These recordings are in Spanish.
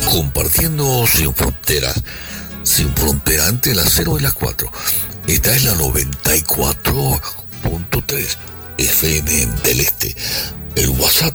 Compartiendo sin frontera entre las 0 y las 4. Esta es la 94.3 FM del Este. El WhatsApp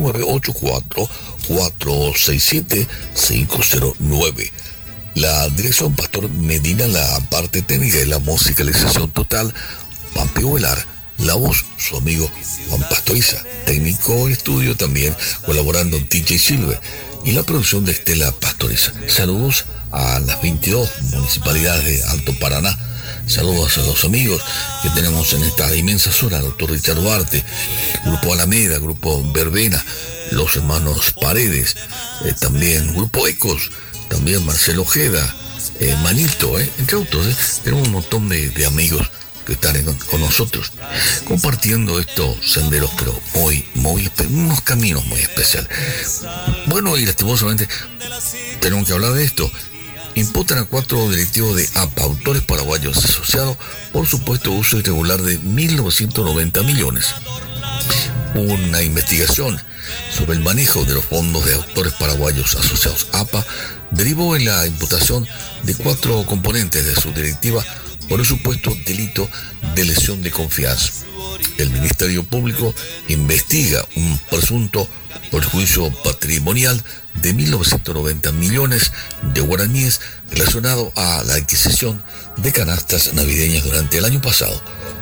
0984-467-509. La dirección Pastor Medina, la parte técnica y la musicalización total, Pampi Velar. La voz, su amigo Juan Pastoriza, técnico estudio también, colaborando en DJ Silver, y la producción de Estela Pastoriza. Saludos a las 22 municipalidades de Alto Paraná. Saludos a los amigos que tenemos en esta inmensa zona, doctor Richard Duarte, Grupo Alameda, Grupo Verbena, los hermanos Paredes, también Grupo Ecos, también Marcelo Ojeda, Manito, entre otros. Tenemos un montón de amigos que están con nosotros, compartiendo estos senderos, pero unos caminos muy especiales. Bueno, y lastimosamente tenemos que hablar de esto. Imputan a 4 directivos de APA, autores paraguayos asociados, por supuesto uso irregular de 1.990 millones. Una investigación sobre el manejo de los fondos de autores paraguayos asociados APA derivó en la imputación de 4 componentes de su directiva por el supuesto delito de lesión de confianza. El Ministerio Público investiga un presunto perjuicio patrimonial de 1.990 millones de guaraníes relacionado a la adquisición de canastas navideñas durante el año pasado.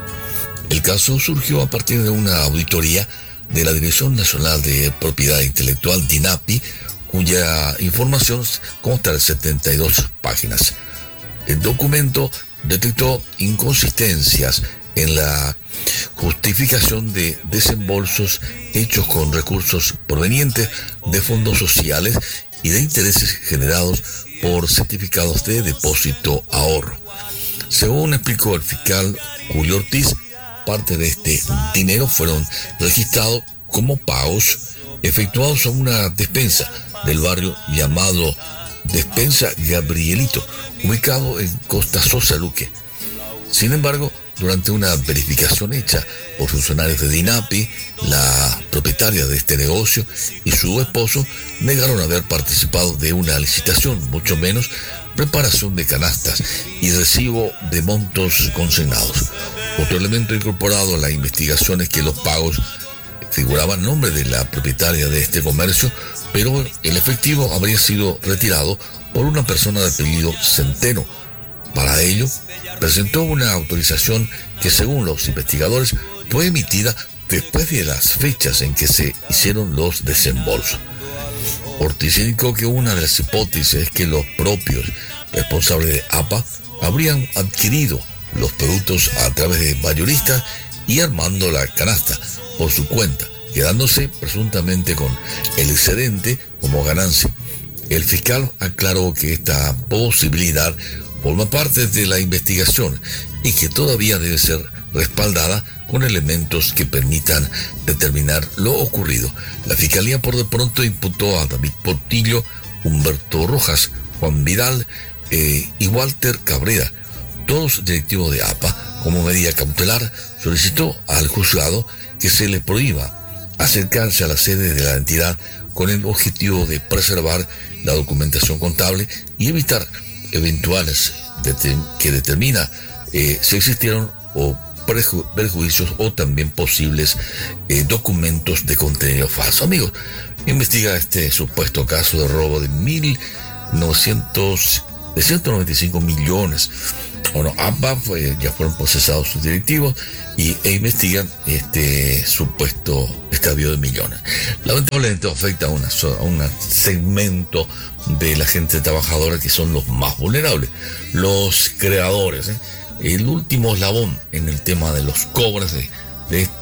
El caso surgió a partir de una auditoría de la Dirección Nacional de Propiedad Intelectual, DINAPI, cuya información consta de 72 páginas. El documento detectó inconsistencias en la justificación de desembolsos hechos con recursos provenientes de fondos sociales y de intereses generados por certificados de depósito ahorro. Según explicó el fiscal Julio Ortiz, parte de este dinero fueron registrados como pagos efectuados a una despensa del barrio llamado Despensa Gabrielito, ubicado en Costa Sosa Luque. Sin embargo, durante una verificación hecha por funcionarios de DINAPI, la propietaria de este negocio y su esposo negaron haber participado de una licitación, mucho menos preparación de canastas y recibo de montos consignados. Otro elemento incorporado a la investigación es que los pagos figuraban en nombre de la propietaria de este comercio, pero el efectivo habría sido retirado por una persona de apellido Centeno. Para ello, presentó una autorización que, según los investigadores, fue emitida después de las fechas en que se hicieron los desembolsos. Ortiz indicó que una de las hipótesis es que los propios responsables de APA habrían adquirido los productos a través de mayoristas y armando la canasta por su cuenta, quedándose presuntamente con el excedente como ganancia. El fiscal aclaró que esta posibilidad forma parte de la investigación y que todavía debe ser respaldada con elementos que permitan determinar lo ocurrido. La Fiscalía por de pronto imputó a David Portillo, Humberto Rojas, Juan Vidal y Walter Cabrera, todos directivos de APA. Como medida cautelar, solicitó al juzgado que se le prohíba acercarse a la sede de la entidad con el objetivo de preservar la documentación contable y evitar eventuales que determina si existieron o perjuicios o también posibles documentos de contenido falso. Amigos, investiga este supuesto caso de robo de 195 millones. Bueno, APA ya fueron procesados sus directivos e investigan este supuesto extravío de millones. Lamentablemente afecta a un segmento de la gente trabajadora que son los más vulnerables, los creadores, el último eslabón en el tema de los cobros de